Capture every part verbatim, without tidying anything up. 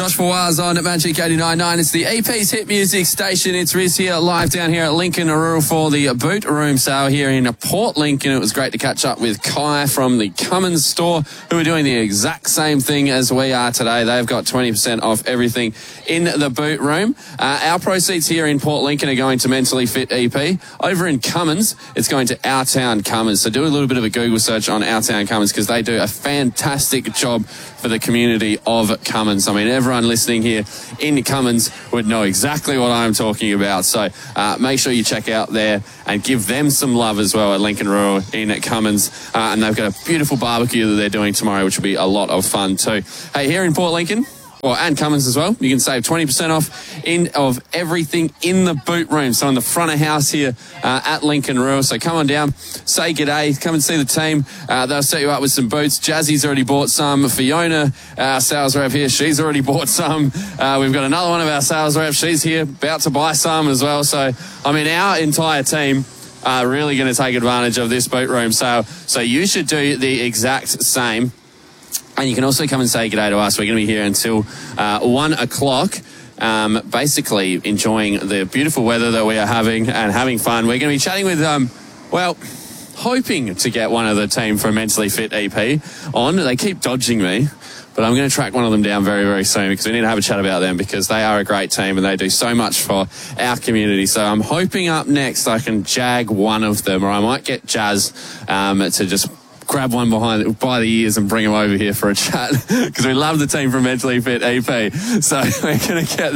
Josh Fawaz on Magic eighty-nine point nine. It's the E P's hit music station. It's Riz here, live down here at Lincoln Rural for the boot room sale here in Port Lincoln. It was great to catch up with Kai from the Cummins store, who are doing the exact same thing as we are today. They've got twenty percent off everything in the boot room. Uh, our proceeds here in Port Lincoln are going to Mentally Fit E P. Over in Cummins, it's going to Our Town Cummins. So do a little bit of a Google search on Our Town Cummins, because they do a fantastic job for the community of Cummins. I mean, everyone listening here in Cummins would know exactly what I'm talking about. So uh, make sure you check out there and give them some love as well at Lincoln Rural in Cummins. Uh, and they've got a beautiful barbecue that they're doing tomorrow, which will be a lot of fun too. Hey, here in Port Lincoln, well, and Cummins as well, you can save twenty percent off in of everything in the boot room. So in the front of house here uh, at Lincoln Rural. So come on down, say g'day, come and see the team. Uh, they'll set you up with some boots. Jazzy's already bought some. Fiona, our sales rep here, she's already bought some. Uh, we've got another one of our sales reps. She's here, about to buy some as well. So, I mean, our entire team are really going to take advantage of this boot room sale. So you should do the exact same. And you can also come and say g'day to us. We're going to be here until uh, one o'clock, um, basically enjoying the beautiful weather that we are having and having fun. We're going to be chatting with, um, well, hoping to get one of the team from Mentally Fit E P on. They keep dodging me, but I'm going to track one of them down very, very soon, because we need to have a chat about them, because they are a great team and they do so much for our community. So I'm hoping up next I can jag one of them, or I might get Jazz um, to just grab one behind by the ears and bring them over here for a chat, because we love the team from Mentally Fit E P. So we're going to get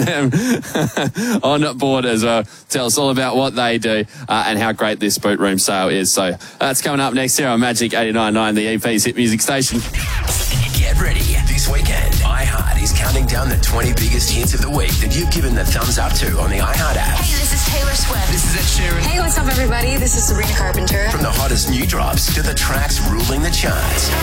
them on board as well. Tell us all about what they do uh, and how great this boot room sale is. So that's coming up next here on Magic eighty-nine point nine, the E P's hit music station. Get ready. This weekend, iHeart is counting down the twenty biggest hits of the week that you've given the thumbs up to on the iHeart app. Hey, this is Taylor Swift. This is Ed Sheeran. Hey, what's up, everybody? This is Sabrina Carpenter. From the hottest new drops to the tracks ruling the charts.